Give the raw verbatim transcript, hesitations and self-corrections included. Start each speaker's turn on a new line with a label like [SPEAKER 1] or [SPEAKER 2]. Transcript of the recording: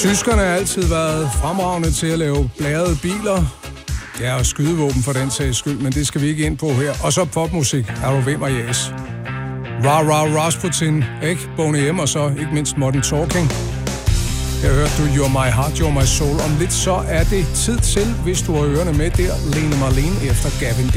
[SPEAKER 1] Tyskerne har altid været fremragende til at lave bladrede biler. Ja, og skydevåben for den sags skyld, men det skal vi ikke ind på her. Og så popmusik, er du hvem og jazz. Ra Ra Rasputin, ikke? Boney M, og så ikke mindst Modern Talking. Jeg hørte du You're My Heart, You're My Soul. Om lidt så er det tid til, hvis du har ørerne med der, Lene Marlene efter Gavin